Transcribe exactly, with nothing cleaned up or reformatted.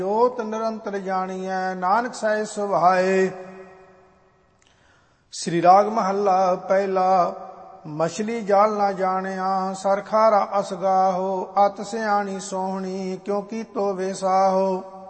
ਜੋਤ ਨਿਰੰਤਰ ਜਾਣੀਐ ਨਾਨਕ ਸਹਿ ਸੁਭਾਏ। ਸ੍ਰੀ ਰਾਗ ਮਹੱਲਾ ਪਹਿਲਾ। ਮਛਲੀ ਜਾਲ ਨਾ ਜਾਣਿਆ ਸਰਖਾਰਾ ਅਸਗਾਹੋ, ਅਤ ਸਿਆਣੀ ਸੋਹਣੀ ਕਿਉ ਕੀਤੋ ਵੇਸਾਹੋ।